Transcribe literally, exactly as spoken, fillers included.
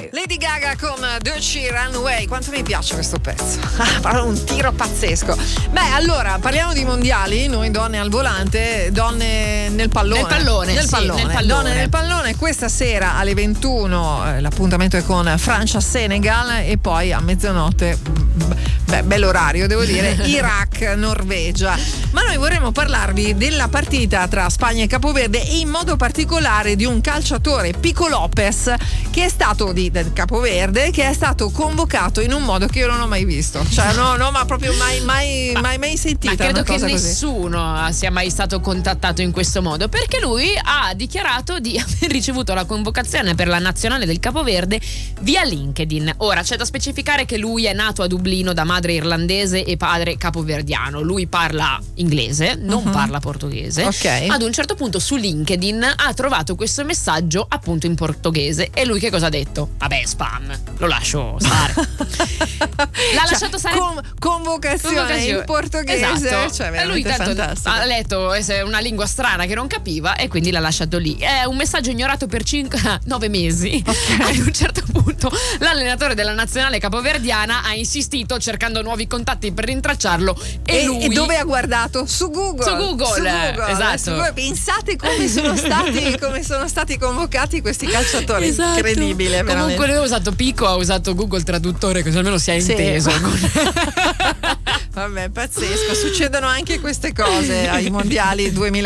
Lady Gaga con Don't She Run Away. Quanto mi piace questo pezzo. Ah, un tiro pazzesco. Beh, allora parliamo di mondiali. Noi donne al volante, donne nel pallone. Nel pallone, nel sì, pallone. nel pallone. Donne nel pallone. Questa sera alle ventuno eh, l'appuntamento è con Francia-Senegal e poi a mezzanotte, beh, bell'orario devo dire, Iraq-Norvegia. Ma noi vorremmo parlarvi della partita tra Spagna e Capoverde e in modo particolare di un calciatore, Pico Lopez, che è stato di del Capoverde, che è stato convocato in un modo che io non ho mai visto. Cioè no, no, ma proprio mai mai ma, mai, mai sentita. Ma credo una che cosa nessuno così. sia mai stato contattato in questo modo, perché lui ha dichiarato di aver ricevuto la convocazione per la nazionale del Capoverde via LinkedIn. Ora c'è da specificare che lui è nato a Dublino da madre irlandese e padre capoverdiano. Lui parla inglese, non uh-huh. parla portoghese. Okay. Ad un certo punto su LinkedIn ha trovato questo messaggio appunto in portoghese e lui che cosa ha detto? Vabbè, spam, lo lascio stare. L'ha cioè, lasciato stare. Con, convocazione, convocazione in portoghese, esatto. cioè E lui tanto fantastico. ha letto una lingua strana che non capiva e quindi l'ha lasciato lì. È un messaggio ignorato per circa nove mesi. Okay. Ad un certo punto l'allenatore della nazionale capoverdiana ha insistito cercando nuovi contatti per rintracciarlo e, e lui e dove ha guardato? Su Google. Su Google, su Google esatto. Su Google. Pensate come sono stati come sono stati convocati questi calciatori. Esatto. Incredibile, veramente. Comunque lui ha usato Pico, ha usato Google Traduttore, così almeno si è inteso. Sì. Vabbè, pazzesco, succedono anche queste cose ai mondiali duemila